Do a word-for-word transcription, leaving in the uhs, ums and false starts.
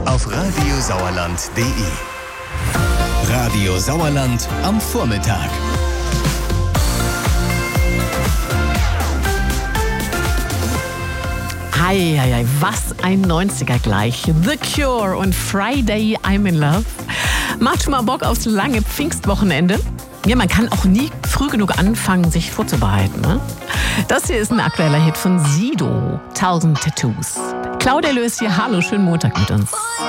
auf radiosauerland punkt de. Radio Sauerland am Vormittag. Hei, hei, hei, was ein neunziger gleich. The Cure und Friday I'm in Love. Macht schon mal Bock aufs lange Pfingstwochenende? Ja, man kann auch nie früh genug anfangen, sich vorzubereiten. Ne? Das hier ist ein aktueller Hit von Sido, Thousand Tattoos. Claudia Löß hier, hallo, schönen Montag mit uns.